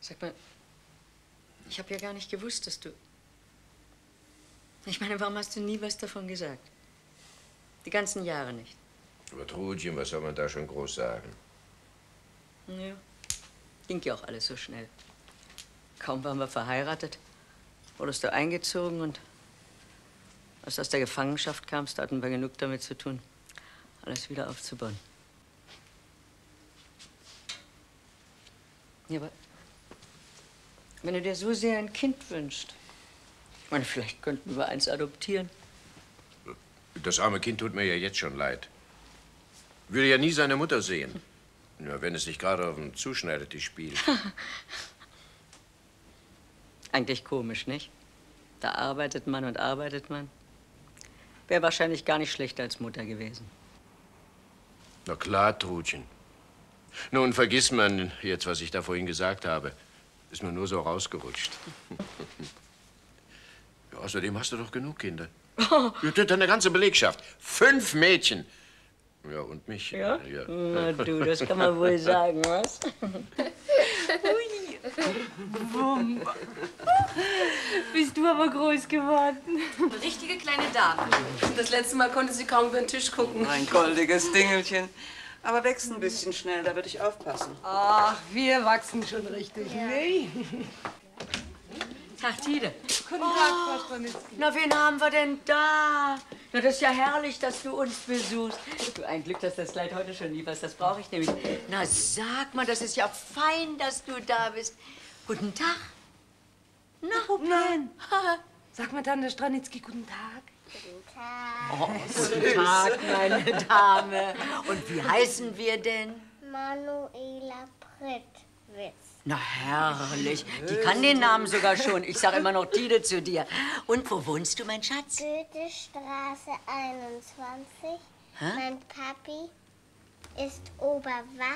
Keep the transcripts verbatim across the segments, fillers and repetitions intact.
Sag mal, ich habe ja gar nicht gewusst, dass du... Ich meine, warum hast du nie was davon gesagt? Die ganzen Jahre nicht. Aber Trudchen, was soll man da schon groß sagen? Ja, ging ja auch alles so schnell. Kaum waren wir verheiratet, wurdest du eingezogen und als du aus der Gefangenschaft kamst, hatten wir genug damit zu tun, alles wieder aufzubauen. Ja, aber wenn du dir so sehr ein Kind wünschst, ich meine, vielleicht könnten wir eins adoptieren. Das arme Kind tut mir ja jetzt schon leid. Würde ja nie seine Mutter sehen. Ja, wenn es nicht gerade auf dem Zuschneidertisch spielt. Eigentlich komisch, nicht? Da arbeitet man und arbeitet man. Wäre wahrscheinlich gar nicht schlechter als Mutter gewesen. Na klar, Trudchen. Nun, vergiss man jetzt, was ich da vorhin gesagt habe. Ist mir nur so rausgerutscht. Ja, außerdem hast du doch genug Kinder. Ja, deine ganze Belegschaft. Fünf Mädchen. Ja, und mich. Ja? Ja. Na du, das kann man wohl sagen, was? Ui. Wumm. Bist du aber groß geworden. Eine richtige kleine Dame. Das letzte Mal konnte sie kaum über den Tisch gucken. Ein goldiges Dingelchen. Aber wächst ein bisschen schnell, da würde ich aufpassen. Ach, wir wachsen schon richtig, ja. Nee? Tag, Tide. Guten Tag, Frau Stranitzky. Na, wen haben wir denn da? Na, das ist ja herrlich, dass du uns besuchst. Du, ein Glück, dass das Kleid heute schon lieferst. Das brauche ich nämlich. Na, sag mal, das ist ja fein, dass du da bist. Guten Tag. Na, Nein. Sag mal, Tante Stranitzky, guten Tag. Guten Tag. Oh, guten Tag, meine Dame. Und wie heißen wir denn? Manuela Prittwitz. Na, herrlich. Die kann den Namen sogar schon. Ich sag immer noch Tide zu dir. Und wo wohnst du, mein Schatz? Goethestraße einundzwanzig. Hä? Mein Papi ist Oberwachtmeister.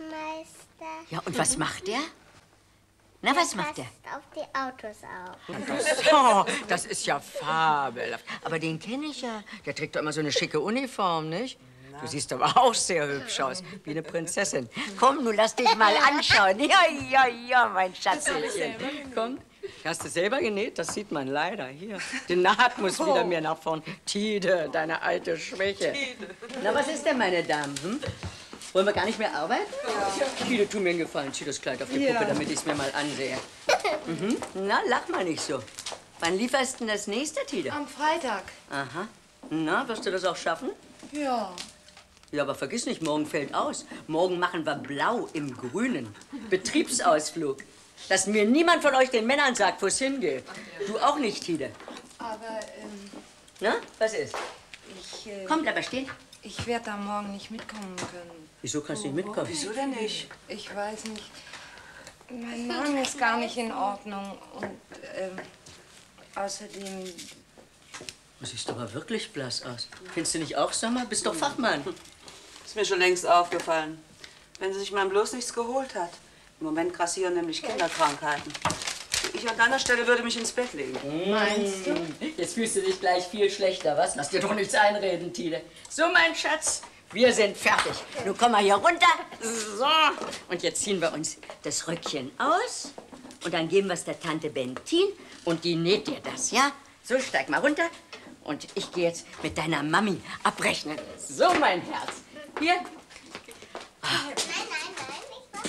Ja, und was macht der? Na, was macht der? Passt auf die Autos auf. Das, oh, das ist ja fabelhaft. Aber den kenne ich ja. Der trägt doch immer so eine schicke Uniform, nicht? Du siehst aber auch sehr hübsch aus, wie eine Prinzessin. Komm, nun lass dich mal anschauen. Ja, ja, ja, mein Schatzchen. Komm. Hast du selber genäht? Das sieht man leider. Hier. Die Naht muss wieder mir nach vorn. Tide, deine alte Schwäche. Na, was ist denn, meine Damen? Hm? Wollen wir gar nicht mehr arbeiten? Ja. Tide, tu mir einen Gefallen. Zieh das Kleid auf die Ja. Puppe, damit ich es mir mal ansehe. Mhm. Na, lach mal nicht so. Wann lieferst du denn das nächste, Tide? Am Freitag. Aha. Na, wirst du das auch schaffen? Ja. Ja, aber vergiss nicht, morgen fällt aus. Morgen machen wir Blau im Grünen. Betriebsausflug. Dass mir niemand von euch den Männern sagt, wo es hingeht. Du auch nicht, Tide. Aber, ähm... Na, was ist? Ich, äh... Komm, bleib mal stehen. Ich werde da morgen nicht mitkommen können. Wieso kannst du nicht mitkommen? Wieso denn nicht? Ich weiß nicht. Mein Magen ist gar nicht in Ordnung. Und, ähm... außerdem... Du siehst aber wirklich blass aus. Findest du nicht auch, Sommer? Bist doch Fachmann. Ist mir schon längst aufgefallen. Wenn sie sich mal bloß nichts geholt hat. Im Moment grassieren nämlich Kinderkrankheiten. Ich an deiner Stelle würde mich ins Bett legen. Meinst du? Jetzt fühlst du dich gleich viel schlechter, was? Lass dir doch nichts einreden, Tide. So, mein Schatz, wir sind fertig. Nun komm mal hier runter. So. Und jetzt ziehen wir uns das Röckchen aus. Und dann geben wir es der Tante Bentin. Und die näht dir das, ja? So, steig mal runter. Und ich gehe jetzt mit deiner Mami abrechnen. So, mein Herz. Hier. Nein, nein, nein,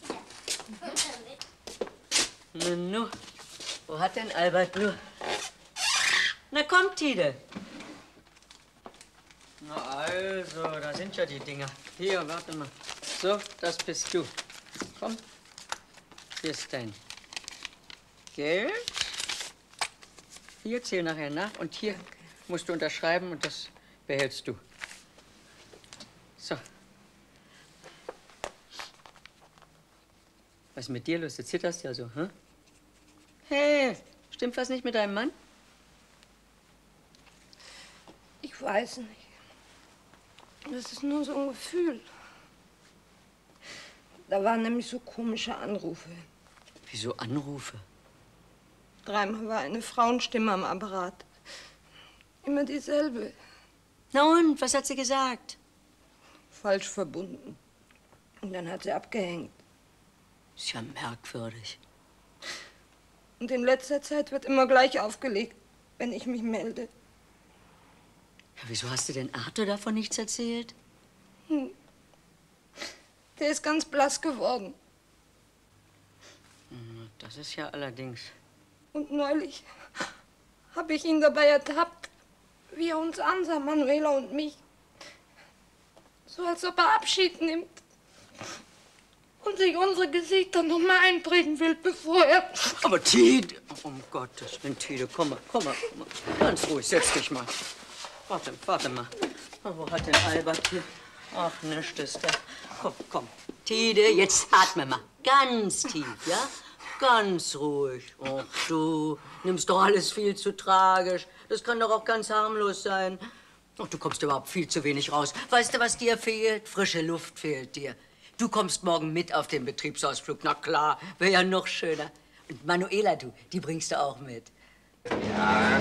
ich mach Nu, nu. Wo hat denn Albert nur? Na komm, Tide. Na also, da sind ja die Dinger. Hier, warte mal. So, das bist du. Komm. Hier ist dein Geld. Hier, zähl nachher nach. Und hier musst du unterschreiben und das behältst du. So. Was ist mit dir los? Du zitterst ja so, hm? Hey, stimmt was nicht mit deinem Mann? Ich weiß nicht. Das ist nur so ein Gefühl. Da waren nämlich so komische Anrufe. Wieso Anrufe? Dreimal war eine Frauenstimme am Apparat. Immer dieselbe. Na und, was hat sie gesagt? Falsch verbunden. Und dann hat sie abgehängt. Ist ja merkwürdig. Und in letzter Zeit wird immer gleich aufgelegt, wenn ich mich melde. Ja, wieso hast du denn Arthur davon nichts erzählt? Hm. Der ist ganz blass geworden. Das ist ja allerdings... Und neulich habe ich ihn dabei ertappt, wie er uns ansah, Manuela und mich. So als ob er Abschied nimmt. Und sich unsere Gesichter noch mal einprägen will, bevor er... Aber Tide... Um Gottes Willen, Tide, komm mal, komm mal, komm mal. Ganz ruhig, setz dich mal. Warte, warte mal. Oh, wo hat denn Albert hier? Ach, nichts ist da. Komm, komm. Tide, jetzt atme mal. Ganz tief, ja? Ganz ruhig. Och, du nimmst doch alles viel zu tragisch. Das kann doch auch ganz harmlos sein. Ach, du kommst überhaupt viel zu wenig raus. Weißt du, was dir fehlt? Frische Luft fehlt dir. Du kommst morgen mit auf den Betriebsausflug. Na klar, wäre ja noch schöner. Und Manuela, du, die bringst du auch mit. Ja.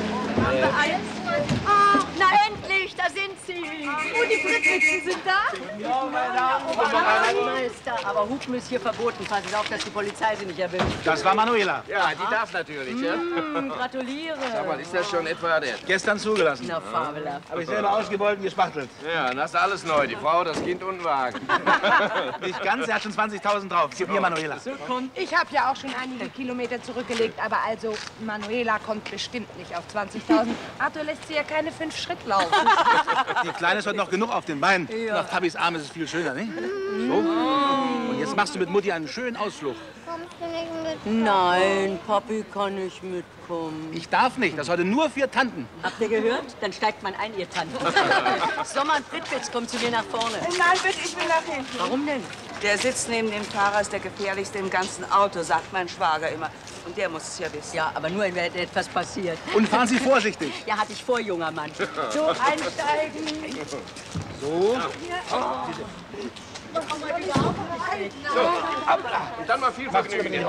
Oh, na endlich, da sind sie. Oh, die Brittwitzen sind da? Ja, meine Damen und Meister, aber Hupen ist hier verboten. Passen Sie auf, dass die Polizei Sie nicht erwischt. Das war Manuela. Ja, die darf natürlich, ja. Mm, gratuliere. Sag mal, ist das schon etwa der? Gestern zugelassen. Na, fabelhaft. Habe ich selber ausgebeult und gespachtelt. Ja, dann hast du alles neu. Die Frau, das Kind und den Wagen. Nicht ganz, er hat schon zwanzigtausend drauf. Gib mir Manuela. Ich habe ja auch schon einige Kilometer zurückgelegt, aber also Manuela kommt bestimmt nicht auf zwanzigtausend. Arthur lässt sie ja keine fünf Schritt laufen. Die Kleine ist heute noch genug auf den Beinen. Ja. Auf Tabis Arm ist es viel schöner, nicht? So. Und jetzt machst du mit Mutti einen schönen Ausflug. Kommst du nicht mit? Nein, Papi kann nicht mitkommen. Ich darf nicht. Das ist heute nur für Tanten. Habt ihr gehört? Dann steigt man ein, ihr Tante. Sommer und Prittwitz, kommt zu mir nach vorne. Nein, bitte, ich will nach hinten. Warum denn? Der Sitz neben dem Fahrer ist der gefährlichste im ganzen Auto, sagt mein Schwager immer. Und der muss es ja wissen. Ja, aber nur, wenn etwas passiert. Und fahren Sie vorsichtig. Ja, hatte ich vor, junger Mann. So, einsteigen. So. Und dann mal viel Vergnügen.